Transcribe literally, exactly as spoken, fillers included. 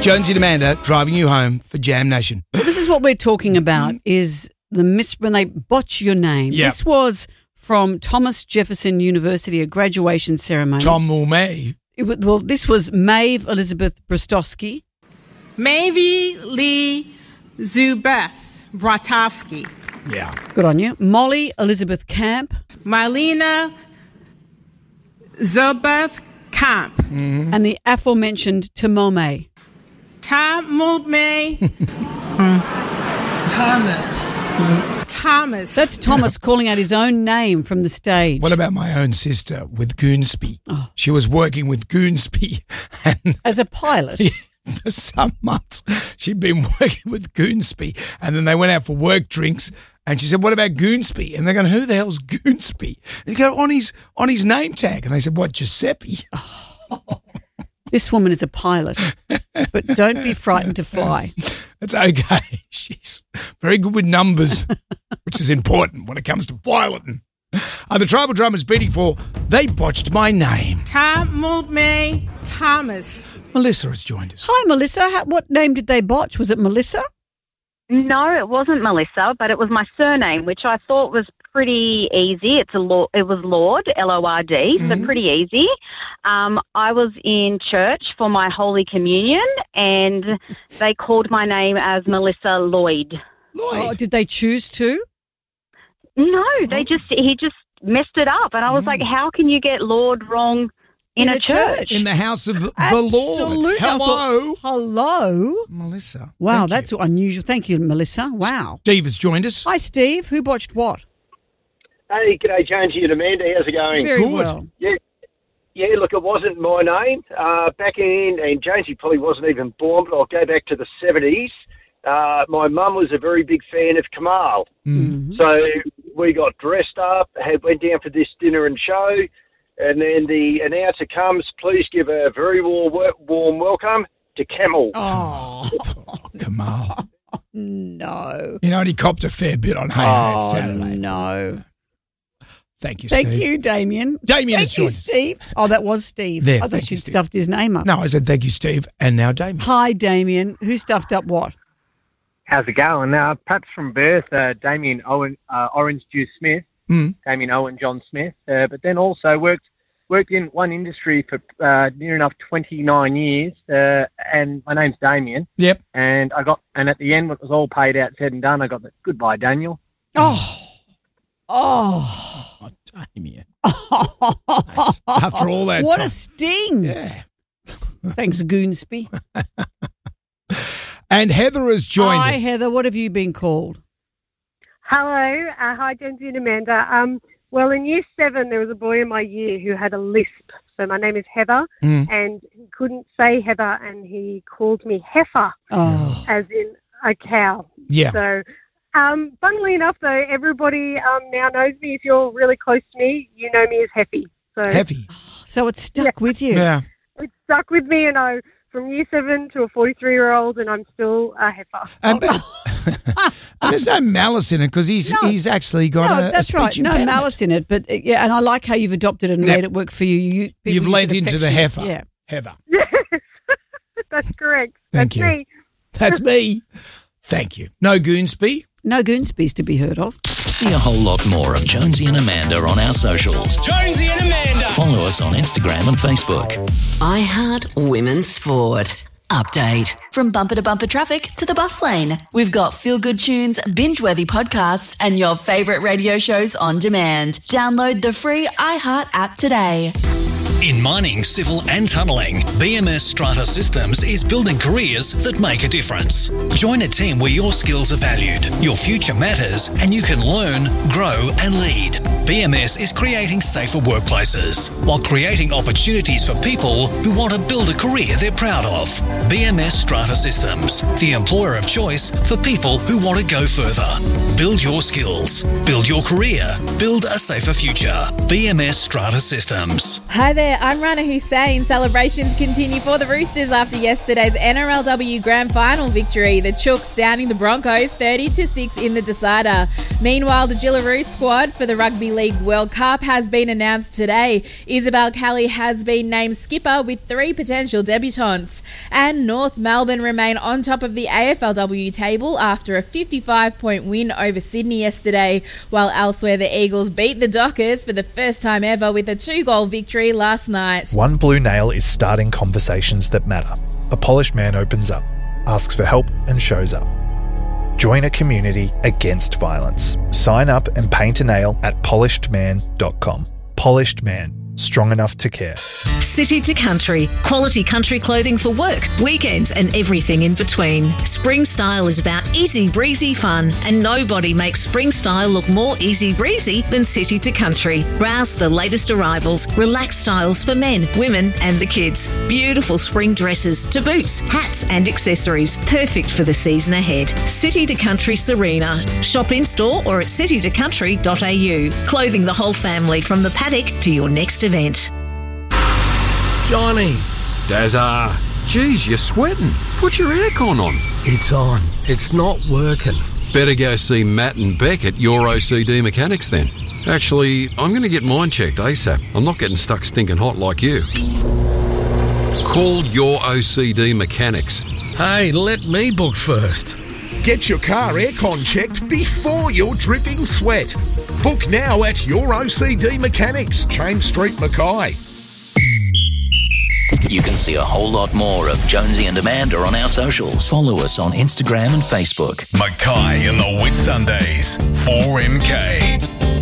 Jonesy and Amanda driving you home for Jam Nation. Well, this is what we're talking about, is the mis- when they botch your name. Yep. This was from Thomas Jefferson University, a graduation ceremony. Tom Mulmay. It was, well, this was Maeve Elizabeth Brostowski. Maeve Lee Zubeth Bratowski. Yeah. Good on you. Molly Elizabeth Camp. Marlena Zubeth Camp. Mm-hmm. And the aforementioned Tamome. Tamome. Thomas. Thomas. That's Thomas calling out his own name from the stage. What about my own sister with Goonsby? Oh. She was working with Goonsby and As a pilot. for some months she'd been working with Goonsby, and then they went out for work drinks, and she said, "What about Goonsby?" And they're going, "Who the hell's Goonsby?" And they go, on his on his name tag, and they said, "What, Giuseppe?" This woman is a pilot, but don't be frightened to fly. That's okay. She's very good with numbers, which is important when it comes to piloting. Uh, the Tribal Drummers beating for They Botched My Name. Tamome Thomas. Melissa has joined us. Hi, Melissa. How, what name did they botch? Was it Melissa? No, it wasn't Melissa, but it was my surname, which I thought was pretty easy. It's a Lord, it was Lord, L O R D, mm-hmm. so pretty easy. Um, I was in church for my Holy Communion, and they called my name as Melissa Lloyd. Lloyd. Oh, did they choose to? No, they just he just messed it up, and I was Mm. like, how can you get Lord wrong in, In a, a church? church. In the house of the Absolutely. Lord. I Hello. thought, hello. Melissa. Wow, Thank that's you. unusual. Thank you, Melissa. Wow. Steve has joined us. Hi, Steve. Who botched what? Hey, g'day, Jonesy and Amanda. How's it going? Very Good. well. Yeah, yeah. Look, it wasn't my name. Uh, back in, and Jonesy probably wasn't even born, but I'll go back to the seventies. Uh, my mum was a very big fan of Kamal. Mm-hmm. So we got dressed up, had went down for this dinner and show, and then the announcer comes, please give a very warm, warm welcome to Camel. Oh, Oh, Kamal. no. You know, and he copped a fair bit on Hey Hey It's Oh, Saturday. no. Thank you, Thank Steve. you, Damien. Damien has Thank you, joined us. Steve. Oh, that was Steve. There, I thought thank you, she'd Steve. stuffed his name up. No, I said thank you, Steve, and now Damien. Hi, Damien. Who stuffed up what? How's it going? Uh, perhaps from birth, uh, Damien Owen, uh, Orange Juice Smith, Mm. Damien Owen John Smith, uh, but then also worked worked in one industry for uh, near enough twenty-nine years, uh, and my name's Damien. Yep. And I got, and at the end, when it was all paid out, said and done, I got the goodbye, Daniel. Oh. Oh. Oh, Damien. Nice. After all that What time. a sting. Yeah. Thanks, Goonsby. And Heather has joined Hi, us. Heather. What have you been called? Hello. Uh, hi, Jonesy and Amanda. Um, well, in year seven, there was a boy in my year who had a lisp. So my name is Heather, Mm. and he couldn't say Heather, and he called me Heifer, Oh. as in a cow. Yeah. So, um, funnily enough, though, everybody um, now knows me. If you're really close to me, you know me as Heffy. So Heavy. So it stuck with you. Yeah. it stuck with me, and I, from year seven to a forty-three-year-old, and I'm still a Heifer. And, and there's no malice in it because he's No. he's actually got No, a, a that's speech right. No impediment. malice in it, but uh, yeah, and I like how you've adopted it and Yep. made it work for you. you people You've use lent it into the affectionate. heifer. Yeah. Heather. Yes, that's correct. Thank that's you. Me. That's me. Thank you. No Goonsby. No Goonsby's to be heard of. See a whole lot more of Jonesy and Amanda on our socials. Jonesy and Amanda. Follow us on Instagram and Facebook. I Heart Women's Sport. Update. From bumper to bumper traffic to the bus lane, we've got feel-good tunes, binge-worthy podcasts, and your favourite radio shows on demand. Download the free iHeart app today. In mining, civil and tunnelling, B M S Strata Systems is building careers that make a difference. Join a team where your skills are valued, your future matters, and you can learn, grow and lead. B M S is creating safer workplaces while creating opportunities for people who want to build a career they're proud of. B M S Strata Systems, the employer of choice for people who want to go further. Build your skills, build your career, build a safer future. B M S Strata Systems. Hi there, I'm Rana Hussein. Celebrations continue for the Roosters after yesterday's N R L W Grand Final victory. The Chooks downing the Broncos thirty to six in the decider. Meanwhile, the Gillaroo squad for the Rugby League World Cup has been announced today. Isabel Kelly has been named skipper with three potential debutants. And North Melbourne remain on top of the A F L W table after a fifty-five point win over Sydney yesterday, while elsewhere the Eagles beat the Dockers for the first time ever with a two-goal victory last night. One Blue Nail is starting conversations that matter. A polished man opens up, asks for help and shows up. Join a community against violence. Sign up and paint a nail at polished man dot com. Polished Man. Strong enough to care. City to Country. Quality country clothing for work, weekends and everything in between. Spring Style is about easy breezy fun, and nobody makes Spring Style look more easy breezy than City to Country. Browse the latest arrivals, relaxed styles for men, women and the kids. Beautiful spring dresses to boots, hats and accessories. Perfect for the season ahead. City to Country Serena. Shop in store or at city to country dot a u. Clothing the whole family from the paddock to your next event. Johnny. Dazza. Geez, you're sweating. Put your aircon on. It's on. It's not working. Better go see Matt and Beck at Your O C D Mechanics then. Actually, I'm going to get mine checked ASAP. I'm not getting stuck stinking hot like you. Call Your O C D Mechanics. Hey, let me book first. Get your car aircon checked before you're dripping sweat. Book now at Your O C D Mechanics, James Street, Mackay. You can see a whole lot more of Jonesy and Amanda on our socials. Follow us on Instagram and Facebook. Mackay and the Whitsundays, four M K.